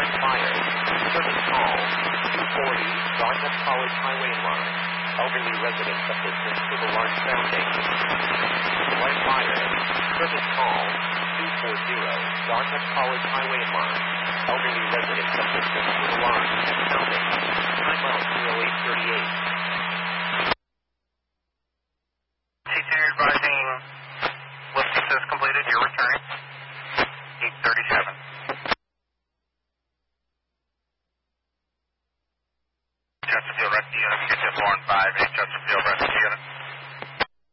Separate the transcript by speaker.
Speaker 1: fire. Service call 240 Dartmouth College Highway line. Elderly residents assistance with alarm sounding. Light fire. Service call 240 Dartmouth College Highway line. Elderly residents assistance with alarm sounding.